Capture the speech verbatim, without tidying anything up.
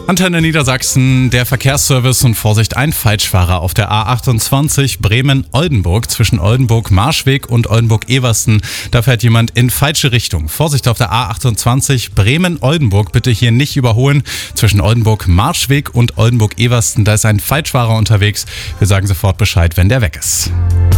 Antenne Niedersachsen, der Verkehrsservice und Vorsicht, ein Falschfahrer auf der A achtundzwanzig Bremen-Oldenburg zwischen Oldenburg-Marschweg und Oldenburg-Eversten. Da fährt jemand in falsche Richtung. Vorsicht auf der A achtundzwanzig Bremen-Oldenburg, bitte hier nicht überholen. Zwischen Oldenburg-Marschweg und Oldenburg-Eversten, da ist ein Falschfahrer unterwegs. Wir sagen sofort Bescheid, wenn der weg ist.